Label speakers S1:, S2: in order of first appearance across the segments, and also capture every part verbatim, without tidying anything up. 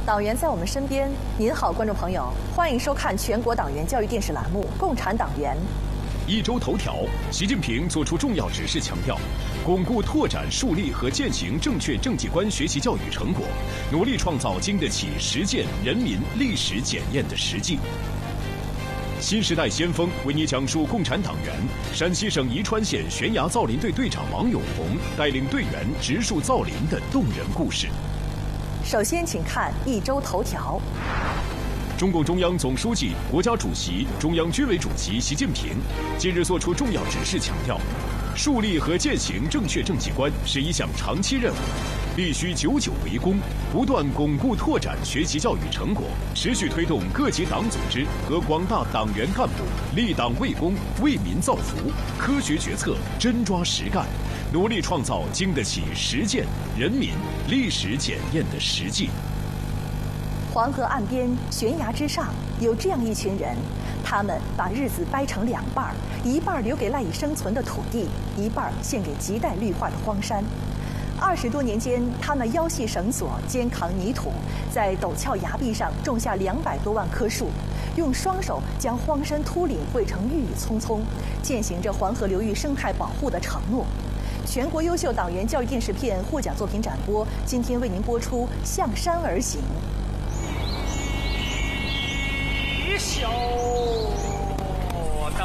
S1: 党员在我们身边。您好，观众朋友，欢迎收看全国党员教育电视栏目《共产党员》。
S2: 一周头条，习近平作出重要指示，强调巩固拓展树立和践行正确政绩观学习教育成果，努力创造经得起实践人民历史检验的实际。新时代先锋为你讲述共产党员陕西省宜川县悬崖造林队队长王永红带领队员植树造林的动人故事。
S1: 首先，请看一周头条。
S2: 中共中央总书记、国家主席、中央军委主席习近平近日作出重要指示，强调，树立和践行正确政绩观是一项长期任务，必须久久为功，不断巩固拓展学习教育成果，持续推动各级党组织和广大党员干部立党为公、为民造福，科学决策，真抓实干，努力创造经得起实践人民历史检验的实际。
S1: 黄河岸边悬崖之上，有这样一群人，他们把日子掰成两半儿，一半留给赖以生存的土地，一半献给亟待绿化的荒山。二十多年间，他们腰系绳索，肩扛泥土，在陡峭崖壁上种下两百多万棵树，用双手将荒山秃岭汇成郁郁葱葱，践行着黄河流域生态保护的承诺。全国优秀党员教育电视片获奖作品展播，今天为您播出《向山而行》。
S3: 小的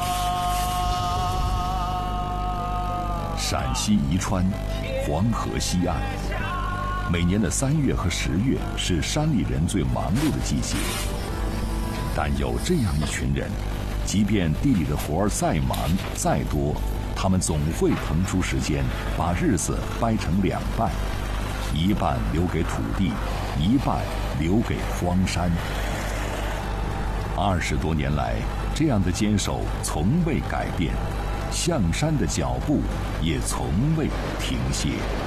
S4: 陕西宜川黄河西岸，每年的三月和十月是山里人最忙碌的季节。但有这样一群人，即便地里的活儿再忙再多，他们总会腾出时间，把日子掰成两半，一半留给土地，一半留给荒山。二十多年来，这样的坚守从未改变，向山的脚步也从未停歇。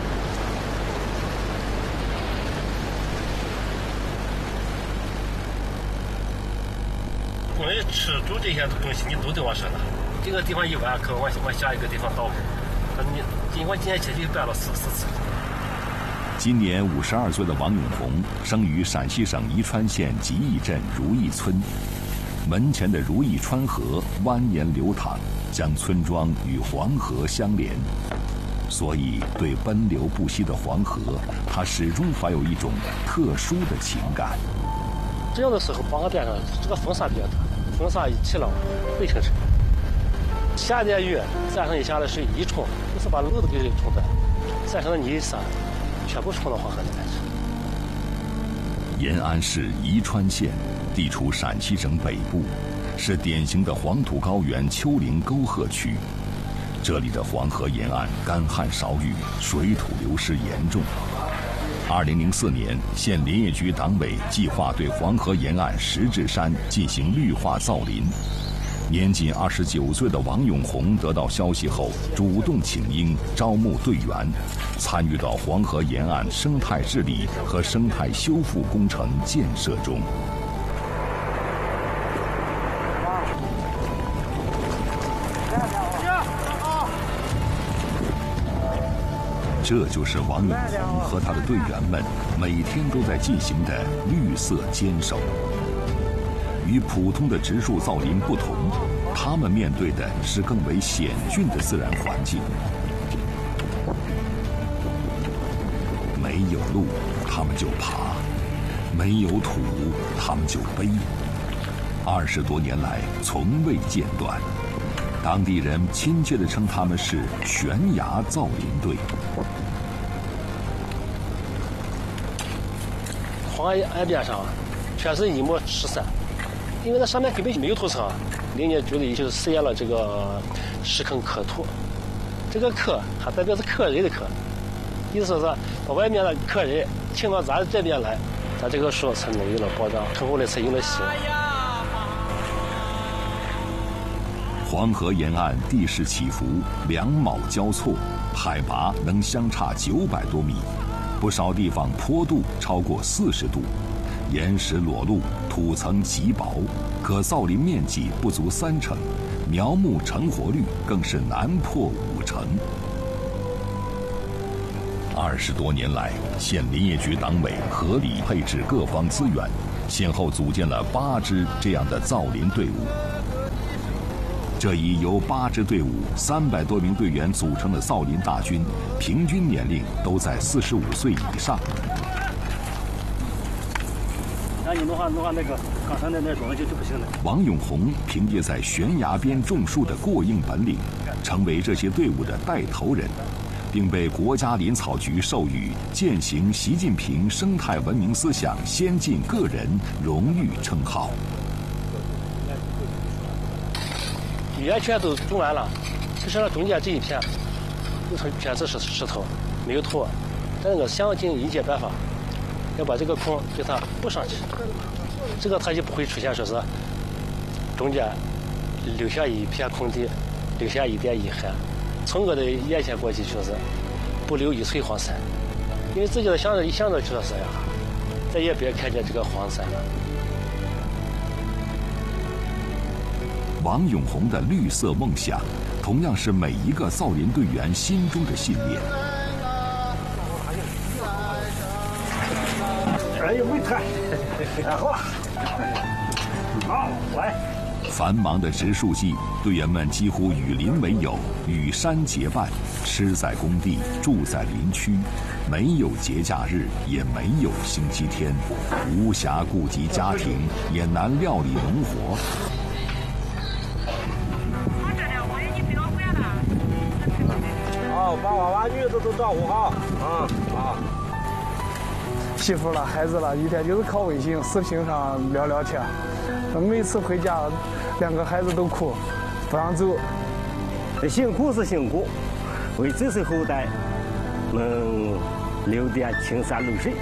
S3: 关于吃住这些东西，你都得我说了。这个地方一完，可我往下一个地方倒。你今我今年去就搬了四四次。
S4: 今年五十二岁的王永红生于陕西省宜川县吉义镇如意村。门前的如意川河蜿蜒流淌，将村庄与黄河相连，所以对奔流不息的黄河，他始终怀有一种特殊的情感。
S3: 这样的时候，黄河边上这个风沙比较大，风沙一起浪会形成。下点雨，山上一下的水一冲，就是把路都给冲断，山上的泥沙全部冲到黄河里面去。
S4: 延安市宜川县地处陕西省北部，是典型的黄土高原丘陵沟壑区。这里的黄河沿岸干旱少雨，水土流失严重。二零零四年，县林业局党委计划对黄河沿岸石质山进行绿化造林。年仅二十九岁的王永红得到消息后，主动请缨，招募队员，参与到黄河沿岸生态治理和生态修复工程建设中。这就是王永红和他的队员们每天都在进行的绿色坚守。与普通的植树造林不同，他们面对的是更为险峻的自然环境。没有路，他们就爬；没有土，他们就背。二十多年来，从未间断。当地人亲切地称他们是“悬崖造林队”。
S3: 黄河岸边上全是一抹石山，因为那上面根本没有土层，林业局里就实验了这个石坑刻土。这个刻它代表是刻人的刻，意思是把外面的刻人请到咱这边来，咱这个树才能有了保障，成后来才有了希望。
S4: 黄河沿岸地势起伏，两卯交错，海拔能相差九百多米，不少地方坡度超过四十度，岩石裸露，土层极薄，可造林面积不足三成，苗木成活率更是难破五成。 二十多年来，县林业局党委合理配置各方资源，先后组建了八支这样的造林队伍。这一由八支队伍、三百多名队员组成的造林大军，平均年龄都在四十五岁以上。
S5: 那你弄上弄上那个刚才那那桩就就不行了。
S4: 王永红凭借在悬崖边种树的过硬本领，成为这些队伍的带头人，并被国家林草局授予践行习近平生态文明思想先进个人荣誉称号。
S3: 原全都种完了，就剩了中间这一片，全是石石头，没有土。但那个想尽一切办法，要把这个孔给它补上去，这个它就不会出现说是中间留下一片空地，留下一点遗憾。从我的眼前过去就是不留一寸黄山，因为自己的想着一想着就说是呀，再也别看见这个黄山了。
S4: 王永红的绿色梦想，同样是每一个造林队员心中的信念。
S5: 哎呦，没太，哎好了，好来。
S4: 繁忙的植树季，队员们几乎与林为友，与山结伴，吃在工地，住在林区，没有节假日，也没有星期天，无暇顾及家庭，也难料理农活。
S5: 好，把娃娃女子都照顾好，啊啊。
S6: 媳妇了，孩子了，一天就是靠微信、视频上聊聊天。每次回家，两个孩子都哭，不让走。
S5: 辛苦是辛苦，为子孙后代能留点青山绿水。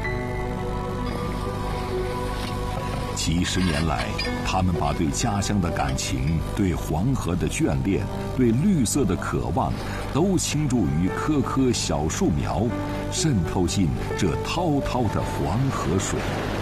S4: 几十年来，他们把对家乡的感情、对黄河的眷恋、对绿色的渴望，都倾注于棵棵小树苗，渗透进这滔滔的黄河水。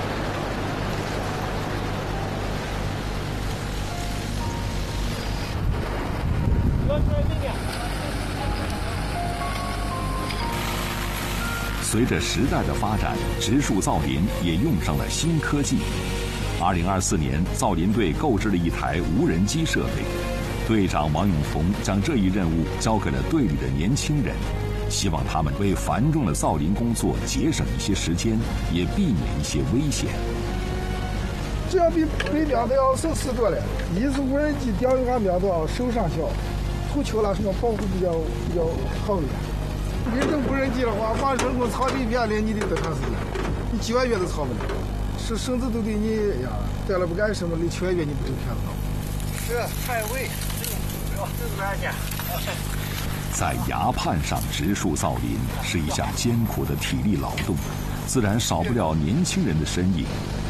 S4: 随着时代的发展，植树造林也用上了新科技。二零二四年，造林队购置了一台无人机设备。队长王永红将这一任务交给了队里的年轻人，希望他们为繁重的造林工作节省一些时间，也避免一些危险。
S6: 这样比北边的要省事多了。一是无人机钓鱼竿苗都要手上小，头球了什么保护比较比较好一点。你这无人机的话，把人工草地变了，你得多长时间？你几个月都草不了。是绳子都对你呀，带了不干什么，你七个月你不就骗不到？
S5: 这太危，这是安全。
S4: 在崖畔上植树造林是一项艰苦的体力劳动，自然少不了年轻人的身影。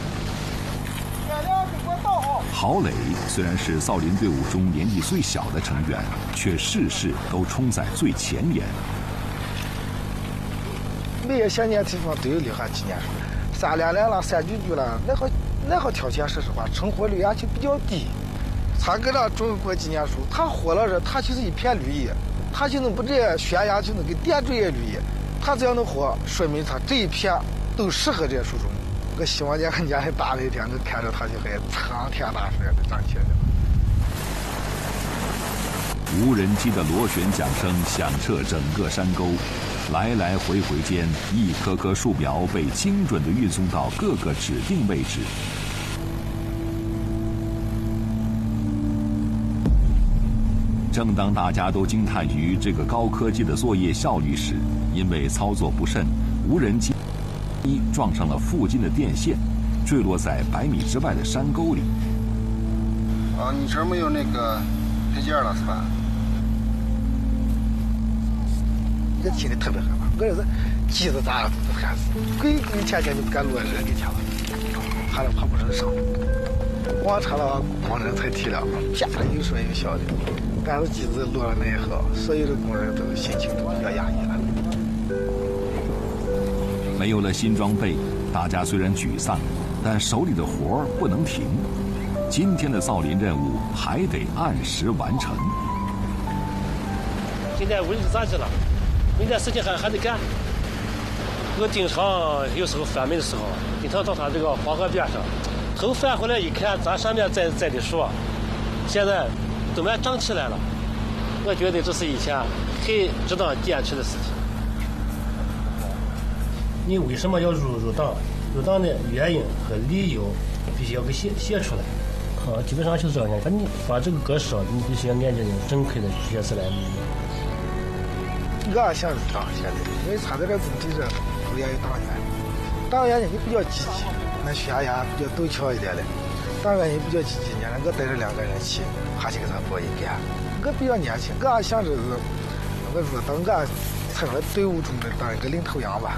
S4: 郝磊虽然是造林队伍中年纪最小的成员，却事事都冲在最前沿。
S6: 每个小年地方都有留下纪念树，三连连了、三九九了，那好那好条件，说实话，成活率啊就比较低。他给他种过纪念树，他活了着，他就是一片绿意，他就能把这悬崖就能给点缀绿意。他只要能活，说明他这一片都适合这些树种。我希望年年还大了一天，能看着他就还苍天大树也长起来了。
S4: 无人机的螺旋桨声响彻整个山沟，来来回回间，一棵棵树苗被精准地运送到各个指定位置。正当大家都惊叹于这个高科技的作业效率时，因为操作不慎，无人机撞上了附近的电线，坠落在百米之外的山沟里。
S7: 啊，你这儿没有那个配件了是吧？
S6: 这心里特别害怕，我要是机子咋了都不敢死，鬼鬼天天就不敢落人给前了，怕了怕不上上，往车了工人才体谅，啪的有说有笑的，但是机子落了那以后，所有的工人都心情都比较压抑了。
S4: 没有了新装备，大家虽然沮丧，但手里的活儿不能停。今天的造林任务还得按时完成。
S3: 今天温度咋去了？明天事情还还得干， 我经常有时候翻煤的时候，经常到他这个黄河边上，头翻回来一看，咱上面栽栽的树啊，现在都慢长起来了。我觉得这是以前很值得坚持的事情。你为什么要入入党？入党的原因和理由必须要给写写出来。啊，基本上就是这样。把你把这个歌诗，你必须要按照正确的写出来。
S6: 我也想入党现在，因为他在这自己这后也有党员，党员呢也比较积极，那血压比较陡峭一点的，党员也比较积极。你看我带着两个人去，还去给他报一干。我比较年轻，我也想着是，我是当我参加队伍中的当一个领头羊吧。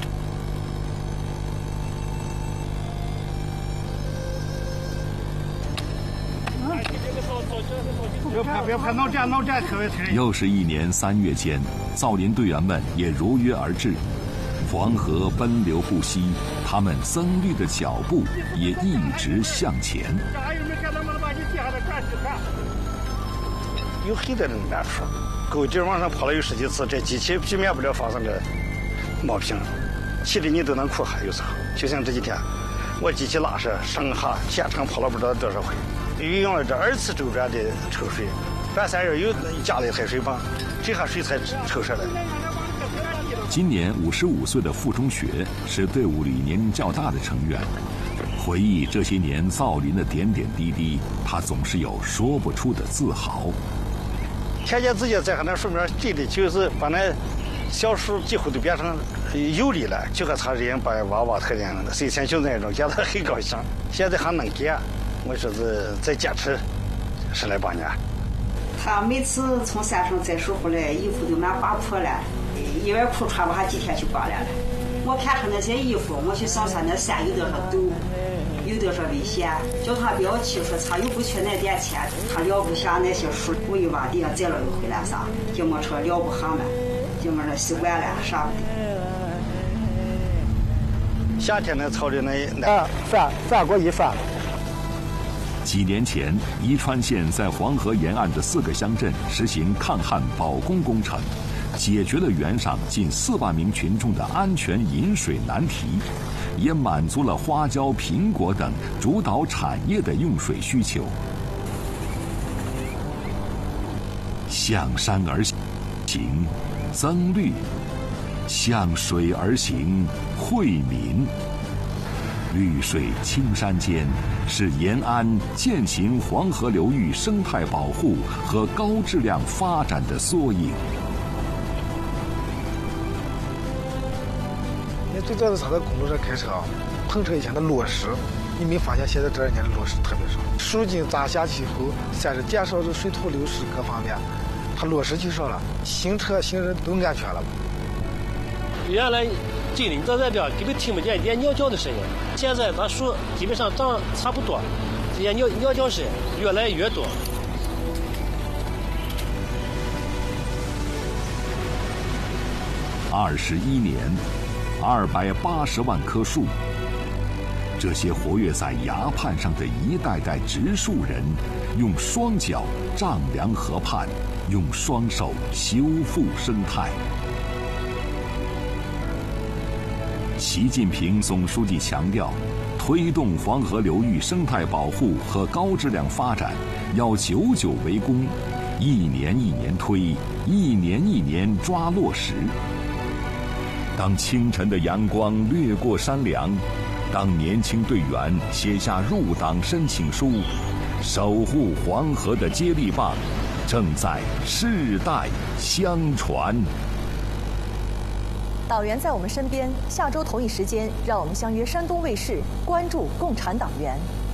S4: 又是一年三月间，造林队员们也如约而至。黄河奔流不息，他们增绿的脚步也一直向前。
S8: 有黑的人难说，沟底往上跑了有十几次，这机器避免不了发生这冒屏，气的你都能哭哈。有时候就像这几天，我机器拉涉上下全程跑了不知道多少回。运用了这二次周转的抽水，半山腰又加了海水泵，这下水才抽上来。
S4: 今年五十五岁的傅中学是队伍里年龄较大的成员，回忆这些年造林的点点滴滴，他总是有说不出的自豪。
S8: 看见自己在那树面真的就是把那小树几乎都变成有理了，就和他人把娃娃特点谁前就那种，觉得很高兴。现在还能干。我说是再坚持十来八年。
S9: 他每次从山上再收回来，衣服都蛮划破了，一外裤穿不下几天就刮烂了。我看他那些衣服，我去上山那山有多少陡，有多少危险，叫他不要去，说他又不缺那点钱，他撂不下那些树，我又往地上栽了又回来啥，就没说撂不下嘛，就没说习惯了啥不的。
S8: 夏天那草的那那
S6: 啊翻翻过一翻。
S4: 几年前，宜川县在黄河沿岸的四个乡镇实行抗旱保供工程，解决了原上近四万名群众的安全饮水难题，也满足了花椒、苹果等主导产业的用水需求。向山而行，增绿；向水而行，惠民。绿水青山间，是延安践行黄河流域生态保护和高质量发展的缩影。
S6: 你最早的他在公路上开车，碰车以前的落石，你没发现现在这二年的落石特别少？树茎扎下去后，三是减少了水土流失各方面，它落石就少了，行车行人都安全了。
S3: 原来这里在外边根本听不见一点鸟叫的声音，现在咱树基本上长差不多，这些鸟鸟叫声越来越多。
S4: 二十一年，二百八十万棵树，这些活跃在崖畔上的一代代植树人，用双脚丈量河畔，用双手修复生态。习近平总书记强调，推动黄河流域生态保护和高质量发展，要久久为功，一年一年推，一年一年抓落实。当清晨的阳光掠过山梁，当年轻队员写下入党申请书，守护黄河的接力棒正在世代相传。
S1: 党员在我们身边，下周同一时间，让我们相约山东卫视，关注共产党员。